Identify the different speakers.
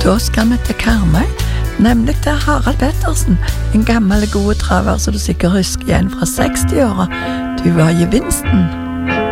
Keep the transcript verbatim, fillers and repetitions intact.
Speaker 1: Da skal vi til Karmøy, nemlig til Harald Pettersen, en gammel gode traver som du sikkert husker igjen fra seksti-åra. Du var gevinsten.